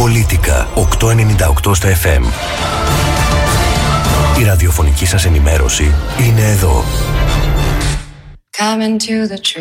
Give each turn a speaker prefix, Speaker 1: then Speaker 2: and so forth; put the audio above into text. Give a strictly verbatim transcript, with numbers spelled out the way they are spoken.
Speaker 1: Πολίτικα οκτακόσια ενενήντα οκτώ στα εφ εμ. Η ραδιοφωνική σας ενημέρωση είναι εδώ.
Speaker 2: Coming to the tree.